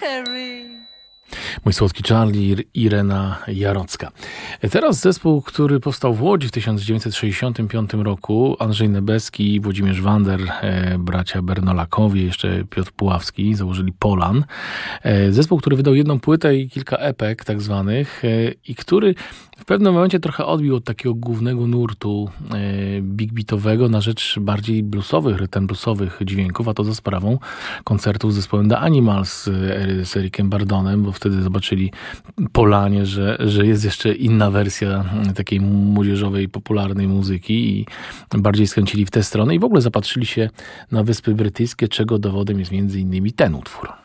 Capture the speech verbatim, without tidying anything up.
Cherry. Mój słodki Charlie, Irena Jarocka. Teraz zespół, który powstał w Łodzi w tysiąc dziewięćset sześćdziesiątym piątym roku. Andrzej Nebeski, Włodzimierz Wander, e, bracia Bernolakowie, jeszcze Piotr Puławski założyli Polan. E, zespół, który wydał jedną płytę i kilka epek tak zwanych e, i który w pewnym momencie trochę odbił od takiego głównego nurtu e, big beatowego na rzecz bardziej bluesowych, rytm bluesowych dźwięków, a to za sprawą koncertów z zespołem The Animals e, z Ericiem Bardonem, bo wtedy zobaczyli Polanie, że, że jest jeszcze inna wersja takiej młodzieżowej, popularnej muzyki i bardziej skręcili w tę stronę i w ogóle zapatrzyli się na Wyspy Brytyjskie, czego dowodem jest między innymi ten utwór.